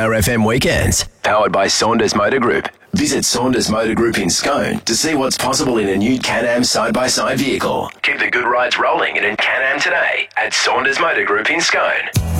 Tower FM weekends. Powered by Saunders Motor Group. Visit Saunders Motor Group in Scone to see what's possible in a new Can-Am side-by-side vehicle. Keep the good rides rolling in a Can-Am today at Saunders Motor Group in Scone.